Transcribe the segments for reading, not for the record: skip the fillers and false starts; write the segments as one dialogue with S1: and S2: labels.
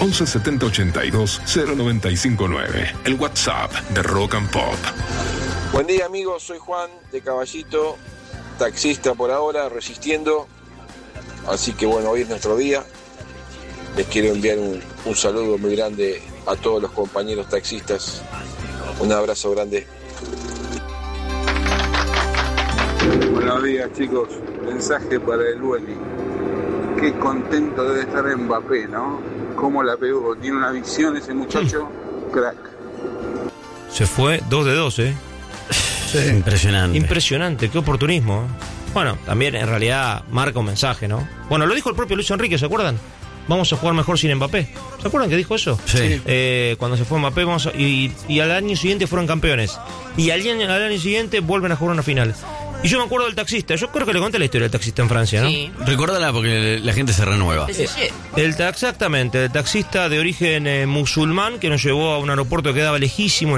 S1: 11 70 82 0959. El WhatsApp de Rock and Pop.
S2: Buen día, amigos. Soy Juan de Caballito, taxista por ahora, resistiendo. Así que bueno, hoy es nuestro día. Les quiero enviar un saludo muy grande a todos los compañeros taxistas. Un abrazo grande.
S3: Buenos días, chicos. Mensaje para el Wally. Qué contento debe estar Mbappé, ¿no? Cómo la pegó. Tiene una visión ese muchacho. Crack.
S4: Se fue 2 de 2, ¿eh?
S5: Sí.
S4: Impresionante, qué oportunismo. Bueno, también en realidad marca un mensaje, ¿no? Bueno, lo dijo el propio Luis Enrique, ¿se acuerdan? Vamos a jugar mejor sin Mbappé. ¿Se acuerdan que dijo eso?
S5: Sí.
S4: Cuando se fue Mbappé, y al año siguiente fueron campeones. Y al año siguiente vuelven a jugar una final. Y yo me acuerdo del taxista. Yo creo que le conté la historia del taxista en Francia, ¿no?
S6: Sí.
S5: Recuérdala porque la gente se renueva.
S4: Exactamente, el taxista de origen musulmán que nos llevó a un aeropuerto que quedaba lejísimo.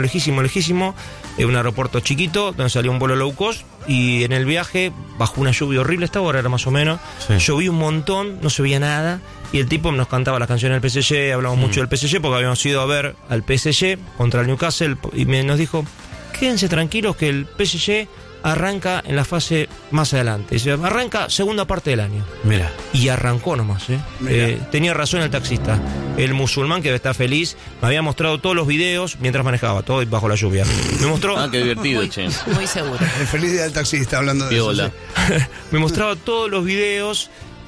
S4: Un aeropuerto chiquito, donde salía un vuelo low cost. Y en el viaje, bajo una lluvia horrible, esta hora era más o menos, llovía un montón, no se veía nada. Y el tipo nos cantaba las canciones del PSG, hablamos mucho del PSG porque habíamos ido a ver al PSG contra el Newcastle. Y nos dijo, quédense tranquilos que el PSG arranca en la fase más adelante. Dice, arranca segunda parte del año.
S5: Mira.
S4: Y arrancó nomás, tenía razón el taxista. El musulmán que está feliz. Me había mostrado todos los videos mientras manejaba, todo bajo la lluvia. Me mostró.
S7: Qué divertido, che.
S6: Muy seguro.
S8: El feliz día del taxista, hablando de eso. Sí.
S4: Me mostraba todos los videos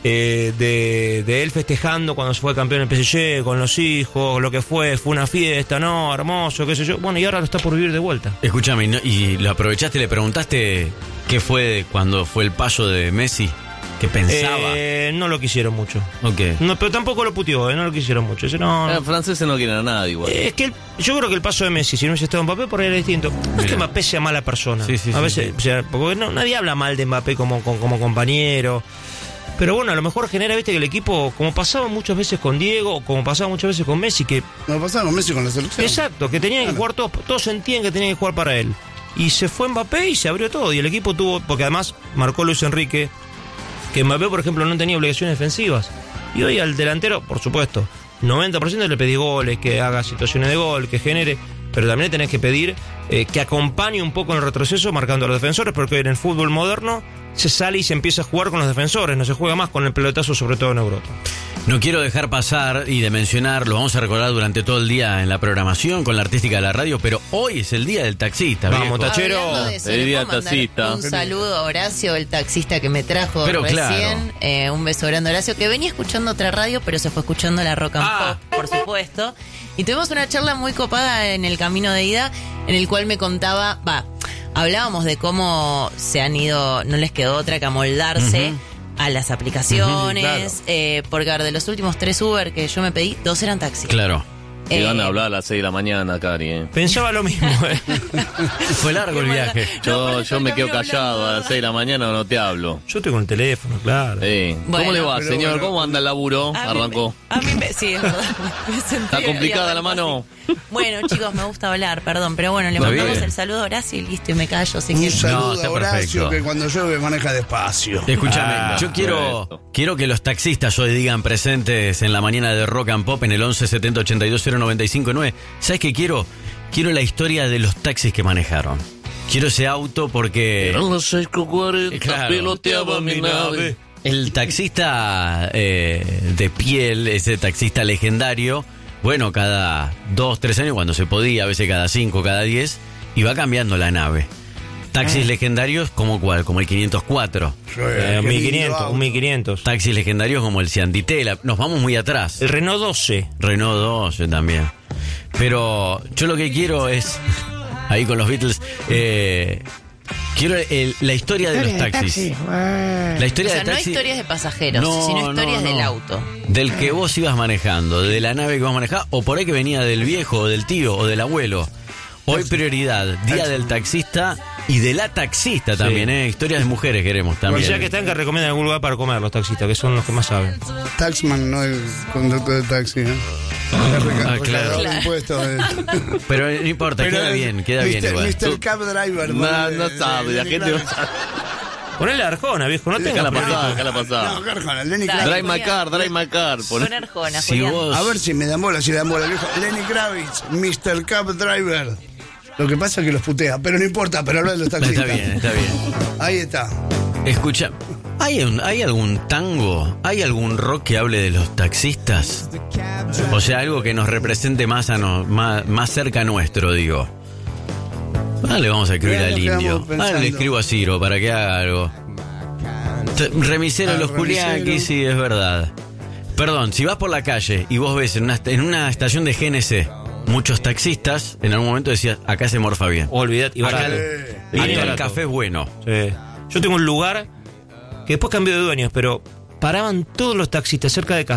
S4: de él festejando cuando se fue campeón en el PSG, con los hijos, lo que fue una fiesta, no, hermoso, qué sé yo. Bueno, y ahora lo está por vivir de vuelta.
S5: Escúchame, ¿y lo aprovechaste y le preguntaste qué fue cuando fue el paso de Messi? ¿Qué pensaba?
S4: No lo quisieron mucho.
S5: Okay.
S4: No, pero tampoco lo puteó, no lo quisieron mucho.
S7: Los franceses no quieren a nadie igual.
S4: Es que yo creo que el paso de Messi, si no hubiese estado Mbappé, por ahí era distinto. No es que Mbappé sea mala persona.
S5: Sí,
S4: a veces, o sea, porque nadie habla mal de Mbappé como compañero. Pero bueno, a lo mejor genera, viste, que el equipo, como pasaba muchas veces con Diego, o como pasaba muchas veces con Messi, que...
S8: Como pasaba con Messi con la selección.
S4: Exacto, que tenían que jugar todos sentían que tenían que jugar para él. Y se fue Mbappé y se abrió todo. Y el equipo tuvo, porque además marcó Luis Enrique, que Mbappé, por ejemplo, no tenía obligaciones defensivas. Y hoy al delantero, por supuesto, 90% le pedí goles, que haga situaciones de gol, que genere... Pero también le tenés que pedir que acompañe un poco en el retroceso marcando a los defensores, porque en el fútbol moderno se sale y se empieza a jugar con los defensores, no se juega más con el pelotazo, sobre todo en Europa.
S5: No quiero dejar pasar y de mencionar, lo vamos a recordar durante todo el día en la programación con la artística de la radio, pero hoy es el día del taxista.
S4: Vamos, tachero.
S7: El día del taxista.
S6: Un saludo a Horacio, el taxista que me trajo
S5: pero
S6: recién.
S5: Claro.
S6: Un beso grande a Horacio, que venía escuchando otra radio, pero se fue escuchando la Rock and Pop, por supuesto. Y tuvimos una charla muy copada en el camino de ida, en el cual me contaba, hablábamos de cómo se han ido, no les quedó otra que amoldarse a las aplicaciones,
S8: claro.
S6: Porque a ver, de los últimos 3 Uber que yo me pedí, 2 eran taxis.
S5: Claro.
S7: Y van a hablar a las 6 de la mañana, Cari.
S4: Pensaba lo mismo.
S5: Fue largo el viaje.
S7: Yo me quedo callado a las 6 de la mañana, no te hablo.
S4: Yo estoy con el teléfono, claro.
S6: Bueno,
S7: ¿cómo le va,
S8: pero
S7: señor?
S8: bueno.
S7: ¿Cómo anda el laburo? Arrancó.
S6: Sí, es verdad. Me sentí
S7: ¿Está complicada la mano?
S6: así. Bueno, chicos, me gusta hablar, perdón, pero bueno, le
S5: Está
S6: mandamos
S5: bien.
S6: el saludo a Horacio y listo, y me callo. Así
S8: Un
S6: que...
S8: saludo
S5: está
S8: a Horacio,
S5: perfecto.
S8: que cuando llueve maneja despacio.
S5: Escúchame, yo quiero que los taxistas hoy digan presentes en la mañana de Rock and Pop en el 11 70 82 0959. ¿Sabes qué quiero? Quiero la historia de los taxis que manejaron. Quiero ese auto porque...
S7: Eran las 6:40,
S5: Claro.
S7: piloteaba mi nave.
S5: El taxista de piel, ese taxista legendario, bueno, cada 2, 3 años cuando se podía, a veces cada 5, cada 10, iba cambiando la nave. Taxis legendarios como ¿cuál? Como el 504.
S4: Un 1500.
S5: Taxis legendarios como el Cianditela. Nos vamos muy atrás.
S4: El Renault 12.
S5: Renault 12 también. Pero yo lo que quiero es, ahí con los Beatles, quiero la historia de los taxis. La historia
S6: O sea,
S5: de
S6: no
S5: taxi,
S6: historias de pasajeros,
S5: No,
S6: sino historias
S5: no.
S6: del auto.
S5: del que vos ibas manejando, de la nave que vas a manejar, o por ahí que venía del viejo, o del tío, o del abuelo. Hoy prioridad, día del taxista y de la taxista también, Historias de mujeres queremos también.
S4: Ya que están, que recomiendan algún lugar para comer los taxistas, que son los que más saben.
S8: Taxman, no el conductor de taxi, ¿no?
S5: Claro.
S8: De impuestos.
S5: Pero no importa, queda bien igual.
S8: Mr. Cab Driver.
S7: No sabe, la gente no sabe.
S4: Ponele Arjona, viejo, no tengas problema.
S7: Acá la pasada.
S8: No, Arjona, Lenny
S6: Dale.
S8: Kravitz.
S7: Drive my car.
S6: Con Arjona,
S5: Si
S6: Julián.
S5: vos...
S8: A ver si me dan bola, viejo. Lenny Kravitz, Mr. Cab Driver. Lo que pasa es que los putea, pero no importa, pero habla de los taxistas.
S5: Está bien.
S8: Ahí está.
S5: Escucha, ¿hay algún tango? ¿Hay algún rock que hable de los taxistas? O sea, algo que nos represente más cerca nuestro, digo. Le vamos a escribir
S8: Mirá
S5: al
S8: lo que
S5: indio.
S8: vamos pensando.
S5: Le escribo a Ciro para que haga algo. Remisero
S8: Al
S5: los Julianquis,
S8: remisero.
S5: sí, es verdad. Perdón, si vas por la calle y vos ves en una estación de GNC muchos taxistas, en algún momento decías, acá se morfa bien.
S4: Olvidate, y barato. Y
S5: Acá el
S4: barato.
S5: café es bueno.
S4: Sí. Yo tengo un lugar que después cambió de dueños, pero paraban todos los taxistas cerca de casa.